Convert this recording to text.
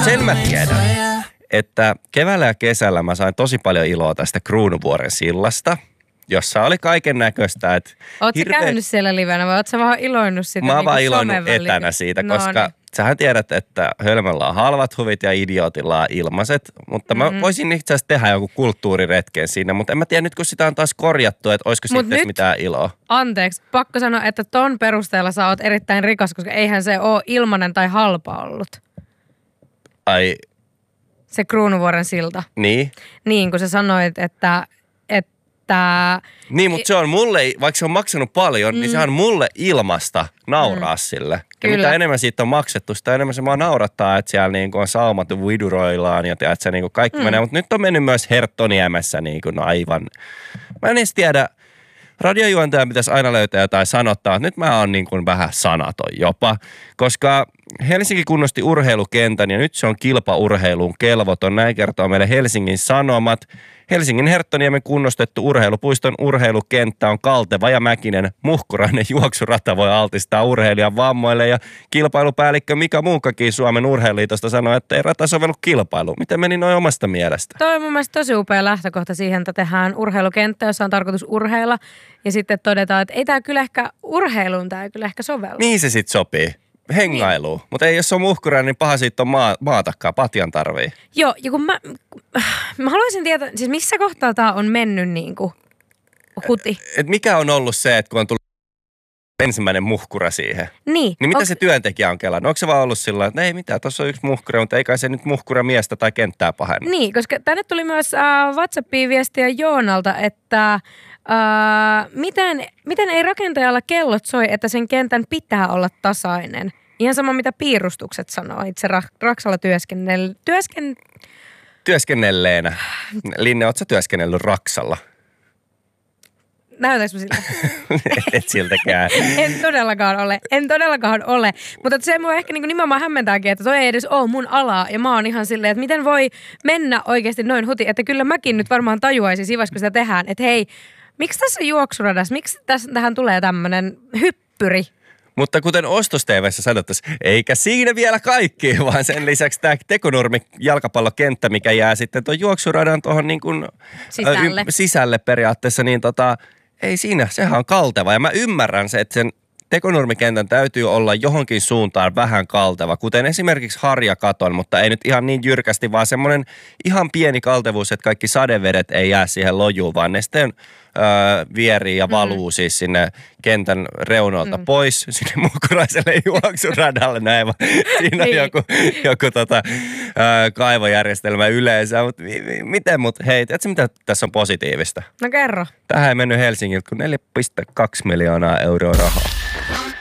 sen mä tiedän, että keväällä ja kesällä mä sain tosi paljon iloa tästä Kruunuvuoren sillasta, jossa oli kaiken näköistä. Ootko käynyt siellä livenä vai ootko vaan iloinnut sitä? Mä oon vaan iloinnut etänä siitä, koska sähän tiedät, että Hölmöllä on halvat huvit ja Idiotilla on ilmaiset. Mutta mä voisin itse asiassa tehdä joku kulttuuriretken siinä, mutta en mä tiedä nyt, kun sitä on taas korjattu, että olisiko sitten mitään iloa. Anteeksi, pakko sanoa, että ton perusteella sä oot erittäin rikas, koska eihän se ole ilmanen tai halpa ollut. Ai. Se Kruunuvuoren silta. Niin? Niin, kun sä sanoit, että niin, mutta se on mulle, vaikka se on maksanut paljon, niin sehän on mulle ilmasta nauraa sille. Ja mitä enemmän siitä on maksettu, sitä enemmän se vaan naurattaa, että siellä niin on saumat viduroillaan ja että se niin kaikki menee. Mutta nyt on mennyt myös Herttoniemessä niin aivan. Mä en edes tiedä, radiojuontajan pitäisi aina löytää jotain sanottaa. Nyt mä oon niin kuin vähän sanaton jopa, koska Helsinki kunnosti urheilukentän ja nyt se on kilpaurheiluun kelvoton. Näin kertoo meille Helsingin Sanomat. Helsingin Herttoniemen kunnostettu urheilupuiston urheilukenttä on kalteva ja mäkinen. Muhkurainen juoksurata voi altistaa urheilijan vammoille ja kilpailupäällikkö Mika Muukkakin Suomen Urheiluliitosta sanoi, että ei rata sovellu kilpailuun. Miten meni noin omasta mielestä? Toi on mun mielestä tosi upea lähtökohta siihen, että tehdään urheilukenttä, jossa on tarkoitus urheilla. Ja sitten todetaan, että ei tää kyllä ehkä urheiluun, tää ei kyllä ehkä sovellu. Niin se sitten sopii. Hengailuun. Niin. Mutta ei, jos on muhkurainen, niin paha siitä on maatakaan. Patjan tarvii. Joo, ja kun mä haluaisin tietää, siis missä kohtaa tää on mennyt niinku huti? Et mikä on ollut se, että kun on tullut ensimmäinen muhkura siihen? Niin mitä se työntekijä on kelannut? Onko se vaan ollut sillä että ei mitään, tuossa on yksi muhkura, mutta ei kai se nyt muhkura miestä tai kenttää pahenna? Niin, koska tänne tuli myös WhatsAppiin viestiä Joonalta, että miten ei rakentajalla kellot soi, että sen kentän pitää olla tasainen? Ihan sama, mitä piirustukset sanoo itse Raksalla työskennelleenä. Linne, ootko sä työskennellyt Raksalla? Näytäks mä siltä? Et siltäkään. En todellakaan ole. Mutta se mua ehkä nimenomaan hämmentääkin, että toi ei edes ole mun alaa. Ja mä oon ihan silleen, että miten voi mennä oikeasti noin huti. Että kyllä mäkin nyt varmaan tajuaisin siinä kun sitä tehdään. Että hei, miksi tässä juoksuradassa, miksi tähän tulee tämmönen hyppyri? Mutta kuten Ostos-TV:ssä sanottaisiin, eikä siinä vielä kaikki, vaan sen lisäksi tämä Tekonurmi jalkapallokenttä, mikä jää sitten tuon juoksuradan tuohon niin kuin sisälle periaatteessa, niin ei siinä, sehän on kalteva. Ja mä ymmärrän se, että sen Tekonurmikentän täytyy olla johonkin suuntaan vähän kalteva, kuten esimerkiksi harjakaton, mutta ei nyt ihan niin jyrkästi, vaan semmoinen ihan pieni kaltevuus, että kaikki sadevedet ei jää siihen lojuun, vaan ne sitten vierii ja valuu siis sinne kentän reunolta pois, sinne muhkuraiselle juoksuradalle näin, vaan siinä on joku kaivojärjestelmä yleensä, mutta miten, hei, tiedätkö mitä tässä on positiivista? No kerro. Tähän ei mennyt Helsingiltä kuin 4,2 miljoonaa euroa rahaa.